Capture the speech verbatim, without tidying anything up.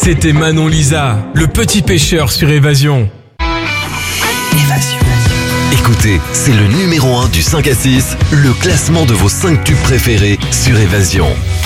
C'était Manon Lisa, le petit pêcheur sur Évasion. Évasion. Écoutez, c'est le numéro un du cinq à six, le classement de vos cinq tubes préférés sur Évasion.